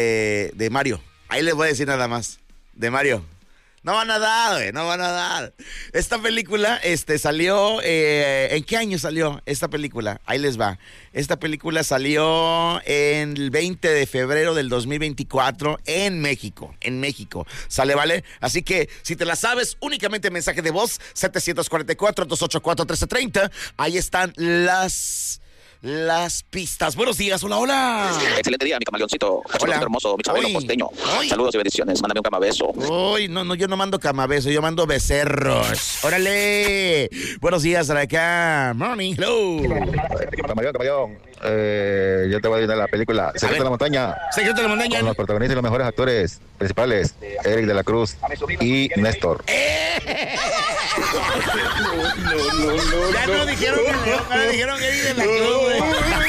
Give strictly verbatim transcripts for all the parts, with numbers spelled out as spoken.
de, de Mario. Ahí les voy a decir nada más. De Mario. No van a dar, güey, no van a dar. Esta película este, salió, eh, ¿en qué año salió esta película? Ahí les va. Esta película salió en el veinte de febrero del dos mil veinticuatro en México, en México. ¿Sale, vale? Así que, si te la sabes, únicamente mensaje de voz, siete cuatro cuatro, dos ocho cuatro, uno tres tres cero. Ahí están las... Las pistas. Buenos días, hola, hola. Excelente día, mi camaleoncito. Hola. Hermoso, mi chabelo Uy. costeño. Uy. Saludos y bendiciones. Mándame un camabeso. Uy, no, no, yo no mando camabeso, yo mando becerros. ¡Órale! Buenos días, acá. Morning, hello. Camaleón, camaleón. Eh, yo te voy a adivinar la película Secreto de la Montaña. Secreto de la Montaña. Con los protagonistas y los mejores actores principales, Eric de la Cruz y Néstor. ¡Eh! No, no, no, ya no dijeron que León, ahora dijeron que Eric de la Cruz, güey.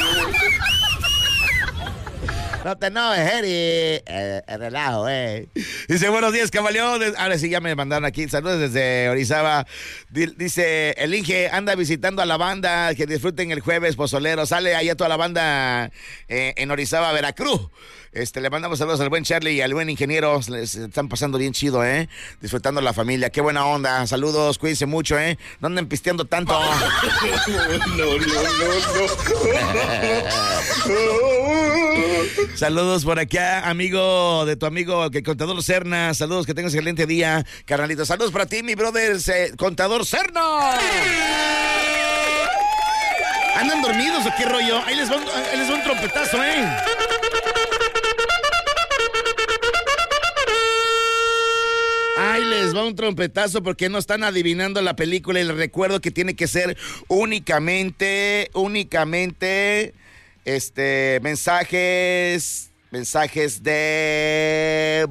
No te enojes, Eric. Eh, eh, relajo, eh. Dice, buenos días, camaleón. Ahora sí, ya me mandaron aquí. Saludos desde Orizaba. Dice, el Inge anda visitando a la banda. Que disfruten el jueves pozolero. Sale ahí a toda la banda eh, en Orizaba, Veracruz. Este, le mandamos saludos al buen Charlie y al buen ingeniero. Les están pasando bien chido, ¿eh? Disfrutando la familia. Qué buena onda. Saludos, cuídense mucho, ¿eh? No anden pisteando tanto. No, no, no, no. Saludos por acá, amigo de tu amigo, que Contador Cerna. Saludos, que tengas un excelente día, carnalito. Saludos para ti, mi brother, eh, Contador Cerna. ¿Andan dormidos o qué rollo? Ahí les va un, ahí les va un trompetazo, ¿eh? Ahí les va un trompetazo porque no están adivinando la película y les recuerdo que tiene que ser únicamente, únicamente, este, mensajes, mensajes de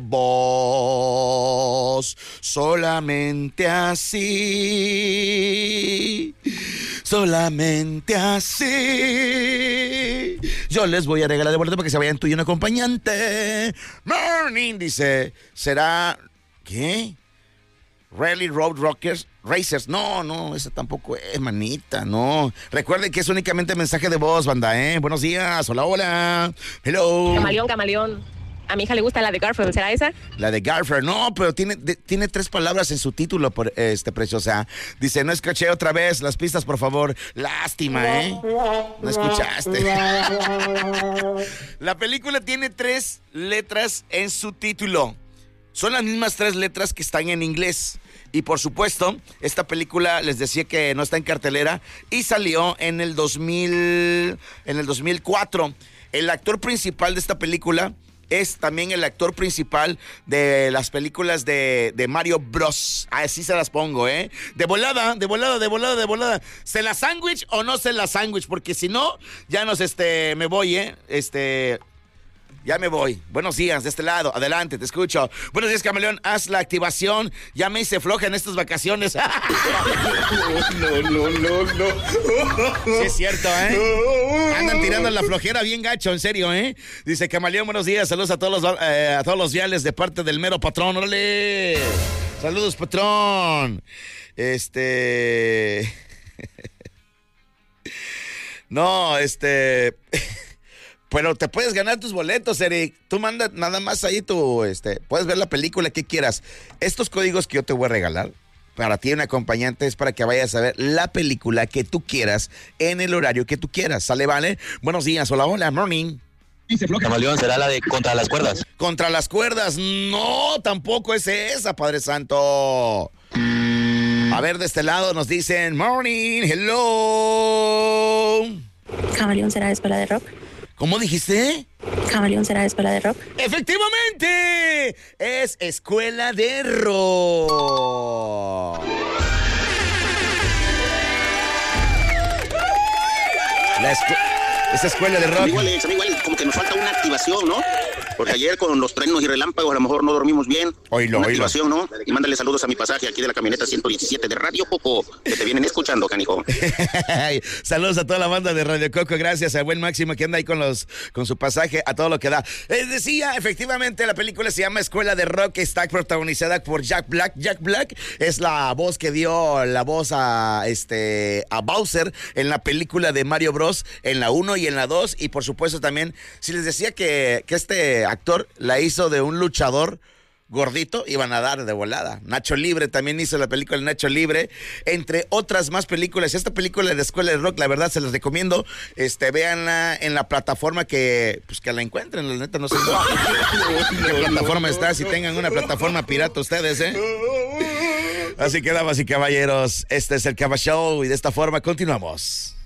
voz, solamente así, solamente así. Yo les voy a regalar de vuelta para que se vayan tú y un acompañante. Morning, dice, será... ¿Qué? Rally Road Rockers Racers. No, no, esa tampoco es, manita, no. Recuerden que es únicamente mensaje de voz, banda, ¿eh? Buenos días, hola, hola. Hello. Camaleón, camaleón. A mi hija le gusta la de Garfield, ¿será esa? La de Garfield, no, pero tiene, de, tiene tres palabras en su título, por este preciosa. Dice, no escuché otra vez las pistas, por favor. Lástima, ¿eh? No escuchaste. La película tiene tres letras en su título. Son las mismas tres letras que están en inglés. Y por supuesto, esta película les decía que no está en cartelera y salió en el dos mil, en el dos mil cuatro. El actor principal de esta película es también el actor principal de las películas de, de Mario Bros. Así se las pongo, ¿eh? De volada, de volada, de volada, de volada. ¿Se la sándwich o no se la sándwich? Porque si no, ya nos, este, me voy, ¿eh? Este... Ya me voy. Buenos días, de este lado. Adelante, te escucho. Buenos días, camaleón. Haz la activación. Ya me hice floja en estas vacaciones. No, no, no, no. Sí es cierto, ¿eh? Andan tirando la flojera bien gacho, en serio, ¿eh? Dice, camaleón, buenos días. Saludos a todos los, eh, a todos los viales de parte del mero patrón. ¡Órale! Saludos, patrón. Este... No, este... Pero te puedes ganar tus boletos, Eric. Tú manda nada más ahí tu, este, puedes ver la película que quieras. Estos códigos que yo te voy a regalar, para ti un acompañante, es para que vayas a ver la película que tú quieras, en el horario que tú quieras. ¿Sale, vale? Buenos días, hola, hola, morning. Camaleón, será la de Contra las Cuerdas. Contra las cuerdas, no, tampoco es esa, Padre Santo. A ver, de este lado nos dicen, morning, hello. Camaleón, será de Escuela de Rock. ¿Cómo dijiste? Camaleón, será de Escuela de Rock. ¡Efectivamente! Es Escuela de Rock. La escu- Esa Escuela de Rock. Igual, es, igual, como que nos falta una activación, ¿no? Porque ayer con los truenos y relámpagos a lo mejor no dormimos bien. Oílo, una oílo. activación, ¿no? Y mándale saludos a mi pasaje aquí de la camioneta ciento diecisiete de Radio Coco, que te vienen escuchando, canijo. Saludos a toda la banda de Radio Coco, gracias a buen Máximo que anda ahí con los con su pasaje a todo lo que da. Les decía, efectivamente, la película se llama Escuela de Rock, está protagonizada por Jack Black. Jack Black es la voz que dio la voz a este a Bowser en la película de Mario Bros, en la uno y en la dos, y por supuesto también, si les decía que, que este este actor la hizo de un luchador gordito, iban a dar de volada. Nacho Libre también hizo la película Nacho Libre, entre otras más películas. Esta película de Escuela de Rock, la verdad, se las recomiendo. Este, véanla en la plataforma que, pues que la encuentren, la neta, no sé qué plataforma está, si tengan una plataforma pirata ustedes, ¿eh? Así que, damas y caballeros, este es el Cava Show y de esta forma continuamos.